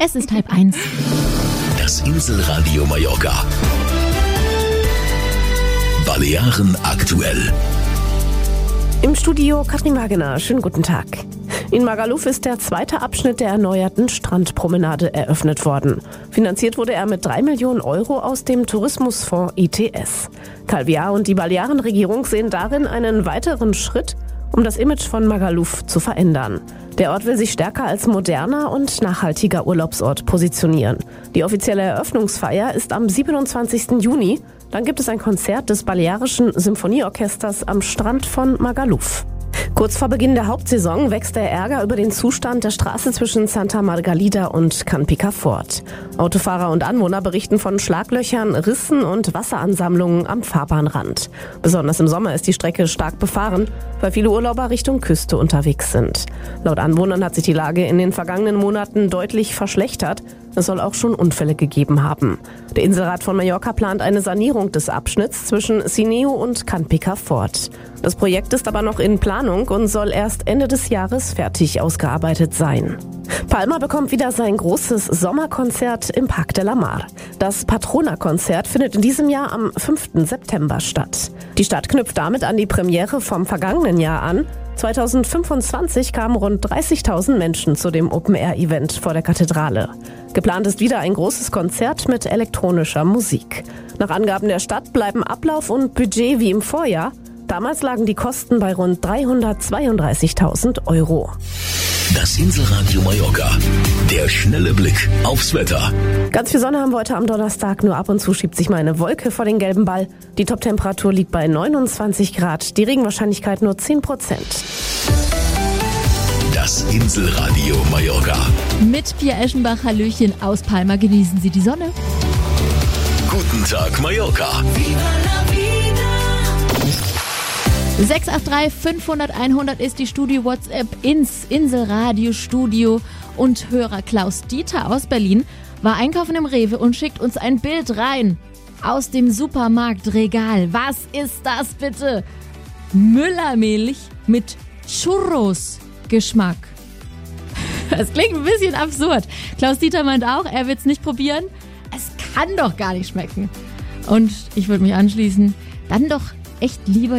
Es ist 12:30. Das Inselradio Mallorca. Balearen aktuell. Im Studio Katrin Wagener. Schönen guten Tag. In Magaluf ist der zweite Abschnitt der erneuerten Strandpromenade eröffnet worden. Finanziert wurde er mit 3 Millionen Euro aus dem Tourismusfonds ITS. Calvià und die Balearenregierung sehen darin einen weiteren Schritt, um das Image von Magaluf zu verändern. Der Ort will sich stärker als moderner und nachhaltiger Urlaubsort positionieren. Die offizielle Eröffnungsfeier ist am 27. Juni. Dann gibt es ein Konzert des Balearischen Symphonieorchesters am Strand von Magaluf. Kurz vor Beginn der Hauptsaison wächst der Ärger über den Zustand der Straße zwischen Santa Margalida und Can Picafort. Autofahrer und Anwohner berichten von Schlaglöchern, Rissen und Wasseransammlungen am Fahrbahnrand. Besonders im Sommer ist die Strecke stark befahren, weil viele Urlauber Richtung Küste unterwegs sind. Laut Anwohnern hat sich die Lage in den vergangenen Monaten deutlich verschlechtert. Es soll auch schon Unfälle gegeben haben. Der Inselrat von Mallorca plant eine Sanierung des Abschnitts zwischen Sineu und Can Picafort. Das Projekt ist aber noch in Planung und soll erst Ende des Jahres fertig ausgearbeitet sein. Palma bekommt wieder sein großes Sommerkonzert im Parc de la Mar. Das Patrona-Konzert findet in diesem Jahr am 5. September statt. Die Stadt knüpft damit an die Premiere vom vergangenen Jahr an. 2025 kamen rund 30.000 Menschen zu dem Open-Air-Event vor der Kathedrale. Geplant ist wieder ein großes Konzert mit elektronischer Musik. Nach Angaben der Stadt bleiben Ablauf und Budget wie im Vorjahr. Damals lagen die Kosten bei rund 332.000 Euro. Das Inselradio Mallorca. Der schnelle Blick aufs Wetter. Ganz viel Sonne haben wir heute am Donnerstag, nur ab und zu schiebt sich mal eine Wolke vor den gelben Ball. Die Toptemperatur liegt bei 29 Grad, die Regenwahrscheinlichkeit nur 10%. Das Inselradio Mallorca. Mit Pia Eschenbach, Hallöchen aus Palma, genießen Sie die Sonne. Guten Tag Mallorca. 683 500 100 ist die Studio-WhatsApp ins Inselradio-Studio. Und Hörer Klaus Dieter aus Berlin war einkaufen im Rewe und schickt uns ein Bild rein aus dem Supermarktregal. Was ist das bitte? Müllermilch mit Churros-Geschmack. Das klingt ein bisschen absurd. Klaus Dieter meint auch, er wird es nicht probieren. Es kann doch gar nicht schmecken. Und ich würde mich anschließen, dann doch echt lieber